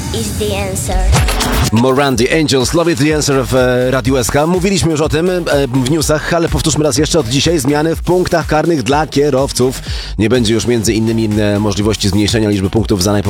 is the answer. Morandi, Angels, Love It, The Answer w Radiu SK. Mówiliśmy już o tym w newsach, ale powtórzmy raz jeszcze, od dzisiaj zmiany w punktach karnych dla kierowców. Nie będzie już między innymi możliwości zmniejszenia liczby punktów za